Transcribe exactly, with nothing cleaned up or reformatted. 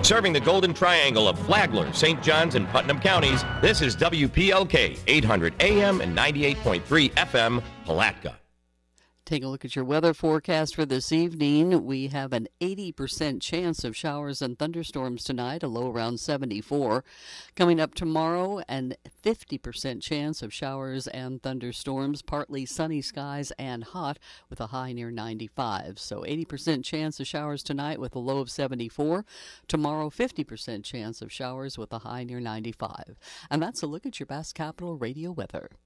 Serving the Golden Triangle of Flagler, Saint Johns, and Putnam counties, this is W P L K, eight hundred A M and ninety-eight point three F M, Palatka. Take a look at your weather forecast for this evening. We have an eighty percent chance of showers and thunderstorms tonight, a low around seventy-four. Coming up tomorrow, an fifty percent chance of showers and thunderstorms, partly sunny skies and hot with a high near ninety-five. So eighty percent chance of showers tonight with a low of seventy-four. Tomorrow, fifty percent chance of showers with a high near ninety-five. And that's a look at your Bass Capital Radio weather.